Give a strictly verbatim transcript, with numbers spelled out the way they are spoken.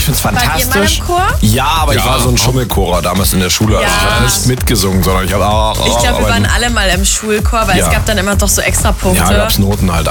ich find's fantastisch. Wart ihr mal im Chor? Ja, aber Ja, ich war so ein Schummelchorer damals in der Schule. Also Ja. ich habe nicht mitgesungen, sondern ich habe auch... Ich glaube, wir waren alle mal im Schulchor, weil Ja. es gab dann immer doch so extra Punkte. Ja, gab's Noten halt.